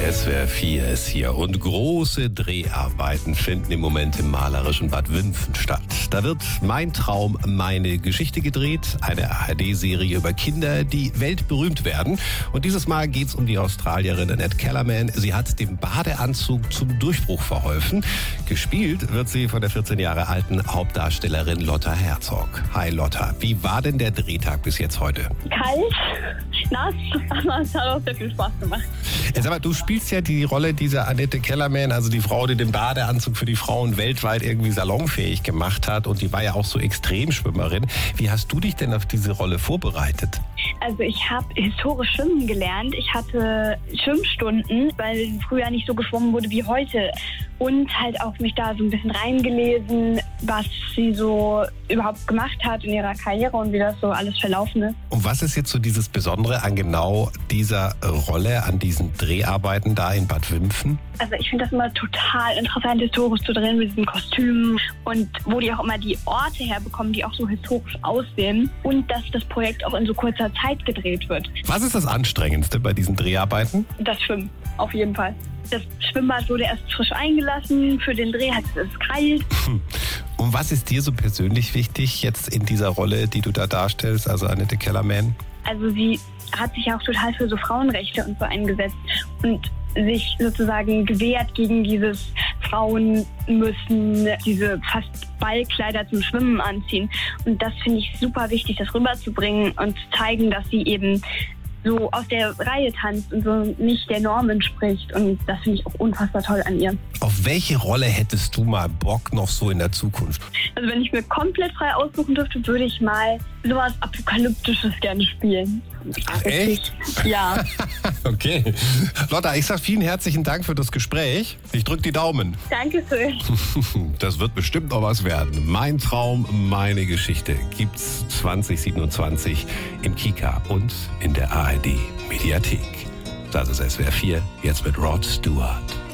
SWR 4 ist hier und große Dreharbeiten finden im Moment im malerischen Bad Wimpfen statt. Da wird Mein Traum, meine Geschichte gedreht, eine ARD-Serie über Kinder, die weltberühmt werden. Und dieses Mal geht's um die Australierin Annette Kellerman. Sie hat dem Badeanzug zum Durchbruch verholfen. Gespielt wird sie von der 14 Jahre alten Hauptdarstellerin Lotta Herzog. Hi Lotta, wie war denn der Drehtag bis jetzt heute? Kalt, nass, aber es hat auch sehr viel Spaß gemacht. Sag mal, du spielst ja die Rolle dieser Annette Kellerman, also die Frau, die den Badeanzug für die Frauen weltweit irgendwie salonfähig gemacht hat, und die war ja auch so Extremschwimmerin. Wie hast du dich denn auf diese Rolle vorbereitet? Also ich habe historisch schwimmen gelernt. Ich hatte Schwimmstunden, weil früher nicht so geschwommen wurde wie heute. Und halt auch mich da so ein bisschen reingelesen, was sie so überhaupt gemacht hat in ihrer Karriere und wie das so alles verlaufen ist. Und was ist jetzt so dieses Besondere an genau dieser Rolle, an diesen Dreharbeiten da in Bad Wimpfen? Also ich finde das immer total interessant, historisch zu drehen mit diesen Kostümen und wo die auch immer die Orte herbekommen, die auch so historisch aussehen, und dass das Projekt auch in so kurzer Zeit gedreht wird. Was ist das Anstrengendste bei diesen Dreharbeiten? Das Schwimmen, auf jeden Fall. Das Schwimmbad wurde erst frisch eingelassen, für den Dreh ist es kalt. Und was ist dir so persönlich wichtig jetzt in dieser Rolle, die du da darstellst, also Annette Kellerman? Also sie hat sich auch total für so Frauenrechte und so eingesetzt und sich sozusagen gewehrt gegen dieses Frauen müssen diese fast Ballkleider zum Schwimmen anziehen. Und das finde ich super wichtig, das rüberzubringen und zu zeigen, dass sie eben so aus der Reihe tanzt und so nicht der Norm entspricht. Und das finde ich auch unfassbar toll an ihr. Auf welche Rolle hättest du mal Bock noch so in der Zukunft? Also wenn ich mir komplett frei aussuchen dürfte, würde ich mal sowas Apokalyptisches gerne spielen. Ach echt? Ja. Okay. Lotta, ich sag vielen herzlichen Dank für das Gespräch. Ich drück die Daumen. Dankeschön. Das wird bestimmt noch was werden. Mein Traum, meine Geschichte gibt's 2027 im Kika und in der ARD Mediathek. Das ist SWR 4, jetzt mit Rod Stewart.